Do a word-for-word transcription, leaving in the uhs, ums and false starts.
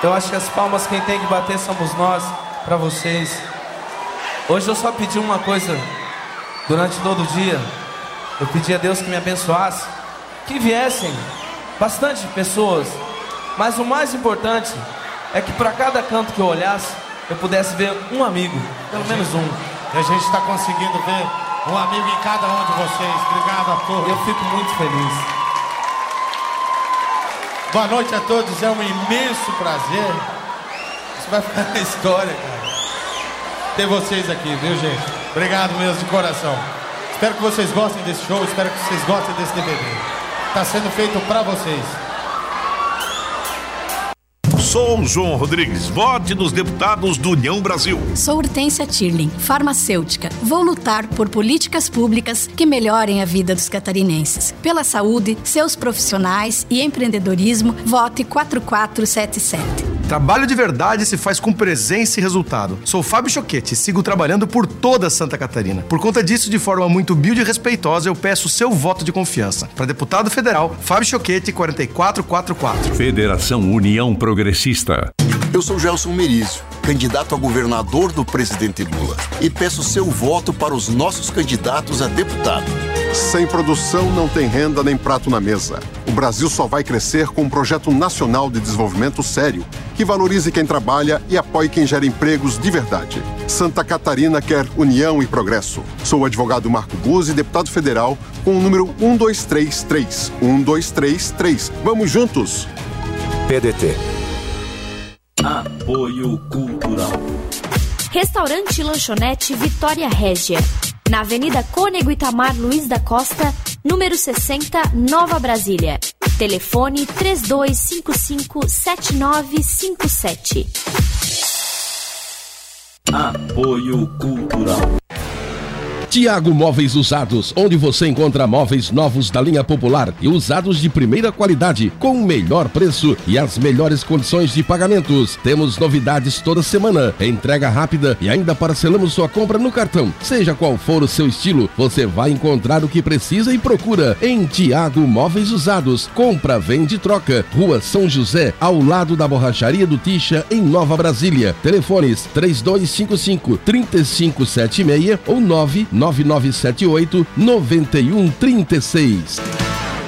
Eu acho que as palmas quem tem que bater somos nós, pra vocês. Hoje eu só pedi uma coisa durante todo o dia. Eu pedi a Deus que me abençoasse, que viessem bastante pessoas, mas o mais importante é que para cada canto que eu olhasse, eu pudesse ver um amigo, pelo menos um. E a gente está conseguindo ver um amigo em cada um de vocês. Obrigado a todos. Eu fico muito feliz. Boa noite a todos, é um imenso prazer. Isso vai ficar na história, cara. Ter vocês aqui, viu, gente? Obrigado mesmo, de coração. Espero que vocês gostem desse show, espero que vocês gostem desse D V D. Está sendo feito para vocês. Sou João Rodrigues, vote nos deputados do União Brasil. Sou Hortência Tirling, farmacêutica. Vou lutar por políticas públicas que melhorem a vida dos catarinenses. Pela saúde, seus profissionais e empreendedorismo, vote quatro quatro sete sete. Trabalho de verdade se faz com presença e resultado. Sou Fábio Choquete e sigo trabalhando por toda Santa Catarina. Por conta disso, de forma muito humilde e respeitosa, eu peço seu voto de confiança. Para deputado federal, Fábio Choquete, quatro quatro quatro quatro. Federação União Progressista. Eu sou Gelson Merizio, candidato a governador do presidente Lula, e peço seu voto para os nossos candidatos a deputado. Sem produção não tem renda nem prato na mesa. O Brasil só vai crescer com um projeto nacional de desenvolvimento sério, que valorize quem trabalha e apoie quem gera empregos de verdade. Santa Catarina quer união e progresso. Sou o advogado Marco Buzzi, deputado federal, com o número um dois três três. um dois três três. Vamos juntos! P D T. Apoio Cultural. Restaurante e Lanchonete Vitória Régia, na Avenida Cônego Itamar Luiz da Costa, número sessenta, Nova Brasília. Telefone três dois cinco cinco sete nove cinco sete. Apoio Cultural. Tiago Móveis Usados, onde você encontra móveis novos da linha popular e usados de primeira qualidade, com o melhor preço e as melhores condições de pagamentos. Temos novidades toda semana, entrega rápida e ainda parcelamos sua compra no cartão. Seja qual for o seu estilo, você vai encontrar o que precisa e procura em Tiago Móveis Usados. Compra, vende, troca. Rua São José, ao lado da Borracharia do Tixa, em Nova Brasília. Telefones três dois cinco cinco, três cinco sete seis ou nove nove nove sete oito, nove um três seis.